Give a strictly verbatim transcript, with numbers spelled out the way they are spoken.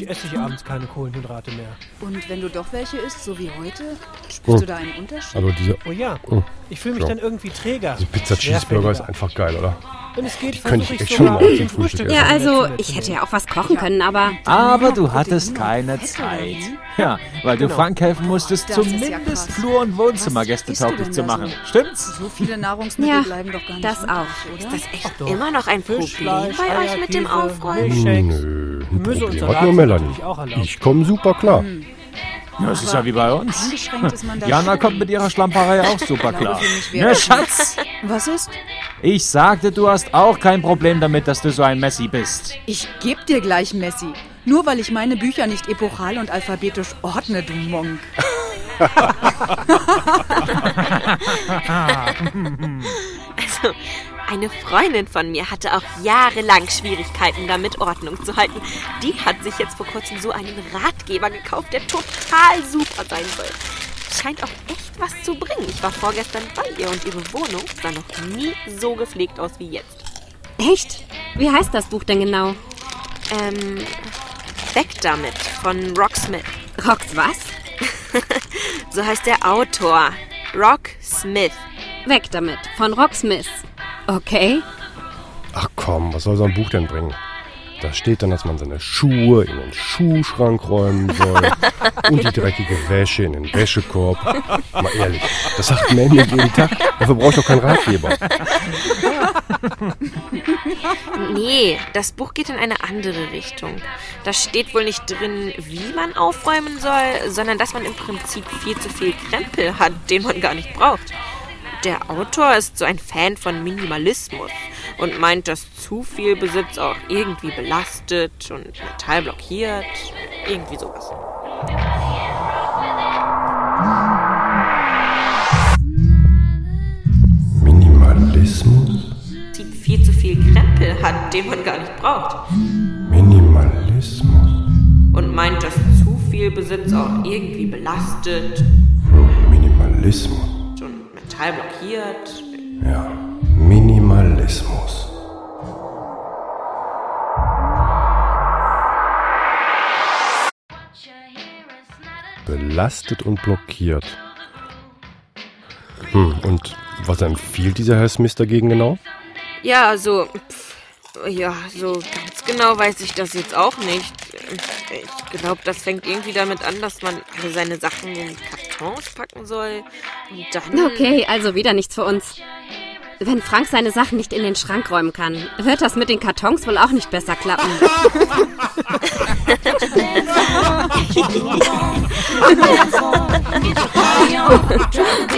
Natürlich esse ich abends keine Kohlenhydrate mehr. Und wenn du doch welche isst, so wie heute, spürst Oh. du da einen Unterschied? Also diese, Oh ja, oh, ich fühle mich ja. dann irgendwie träger. diese Pizza Cheeseburger ist einfach geil, oder? Wenn es geht, könnte versuche ich ich echt schon sogar mal zum zum Frühstück Frühstück. essen. Ja, also, zu ich hätte nehmen. ja auch was kochen können, aber... Aber du Protein hattest und keine Fett oder Zeit. wie? Ja, weil du Genau. Frank helfen musstest, Das ist ja zumindest krass. Flur- und Wohnzimmer Was isst du gästetauglich denn zu da machen. so? Stimmt's? So viele Nahrungsmittel Ja, bleiben doch gar nicht das übrig, auch. oder? Ist das echt doch. immer noch ein Problem Fischfleisch, bei euch mit dem Eierkäse, Aufräumen? Milchshakes. Nö, ein Gemüse und Problem Salat hat nur sind Melanie. natürlich auch erlaubt. Ich komme super klar. Ja, das ist ja wie bei uns. Eingeschränkt ist man da Jana schon. kommt mit ihrer Schlamperei auch super Glaube klar. für mich wäre Ne, das Schatz? Was ist? Ich sagte, du hast auch kein Problem damit, dass du so ein Messi bist. Ich geb dir gleich Messi. Nur weil ich meine Bücher nicht epochal und alphabetisch ordne, du Monk. Also, eine Freundin von mir hatte auch jahrelang Schwierigkeiten damit, Ordnung zu halten. Die hat sich jetzt vor kurzem so einen Ratgeber gekauft, der total super sein soll. Scheint auch echt was zu bringen. Ich war vorgestern bei ihr und ihre Wohnung sah noch nie so gepflegt aus wie jetzt. Echt? Wie heißt das Buch denn genau? Ähm, weg damit von Rock Smith. Rocks was? So heißt der Autor. Rock Smith. Weg damit, von Rocksmith. Okay. Ach komm, was soll so ein Buch denn bringen? Da steht dann, dass man seine Schuhe in den Schuhschrank räumen soll und die dreckige Wäsche in den Wäschekorb. Mal ehrlich, das sagt Mandy jeden Tag. Dafür brauche ich doch keinen Ratgeber. Nee, das Buch geht in eine andere Richtung. Da steht wohl nicht drin, wie man aufräumen soll, sondern dass man im Prinzip viel zu viel Krempel hat, den man gar nicht braucht. Der Autor ist so ein Fan von Minimalismus und meint, dass zu viel Besitz auch irgendwie belastet und Metall blockiert. Irgendwie sowas. Minimalismus? Viel zu viel Krempel hat, den man gar nicht braucht. Minimalismus? Und meint, dass zu viel Besitz auch irgendwie belastet Minimalismus? und Metall blockiert. Ja, Minimalismus. Belastet und blockiert. Hm, und was empfiehlt dieser Herr Smith dagegen genau? Ja, also, pff, ja, so ganz genau weiß ich das jetzt auch nicht. Ich glaube, das fängt irgendwie damit an, dass man alle seine Sachen in Kartons packen soll. Und dann... Okay, also wieder nichts für uns. Wenn Frank seine Sachen nicht in den Schrank räumen kann, wird das mit den Kartons wohl auch nicht besser klappen. Get your party on, get your party on, drop the